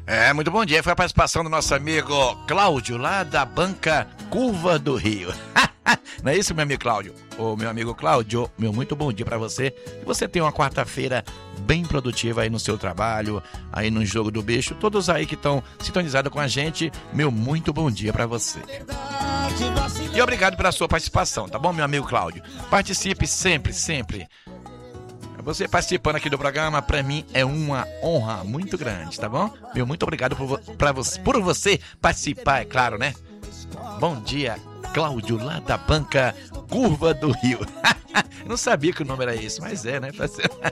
Muito bom dia. Foi a participação do nosso amigo Cláudio, lá da Banca Curva do Rio. Não é isso, meu amigo Cláudio? Ô, meu amigo Cláudio, meu muito bom dia pra você. Que você tenha uma quarta-feira bem produtiva aí no seu trabalho, aí no Jogo do Bicho. Todos aí que estão sintonizados com a gente, meu muito bom dia pra você. E obrigado pela sua participação, tá bom, meu amigo Cláudio? Participe sempre, sempre. Você participando aqui do programa, pra mim é uma honra muito grande, tá bom? Meu muito obrigado por você participar, é claro, né? Bom dia, Cláudio, lá da Banca Curva do Rio. Não sabia que o nome era esse, mas é, né?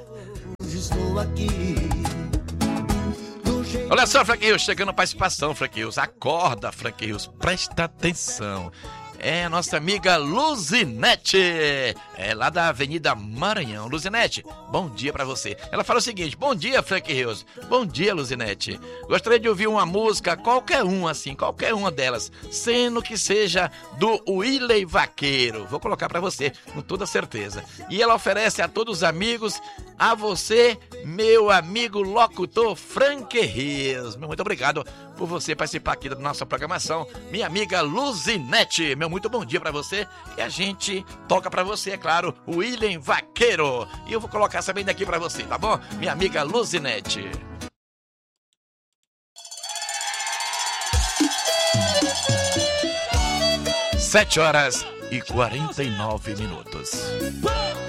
Olha só, Franquinhos, chegando a participação, Franquinhos. Acorda, Franquinhos, presta atenção. É a nossa amiga Luzinete, lá da Avenida Maranhão. Luzinete, bom dia pra você. Ela fala o seguinte: bom dia, Frank Rios. Bom dia, Luzinete. Gostaria de ouvir uma música, qualquer uma delas, sendo que seja do Willey Vaqueiro. Vou colocar pra você, com toda certeza. E ela oferece a todos os amigos, a você, meu amigo locutor Frank Rios. Muito obrigado por você participar aqui da nossa programação, minha amiga Luzinete. Meu muito bom dia pra você. E a gente toca pra você, é claro, o Willey Vaqueiro. E eu vou colocar essa bem daqui pra você, tá bom? Minha amiga Luzinete. 7h49.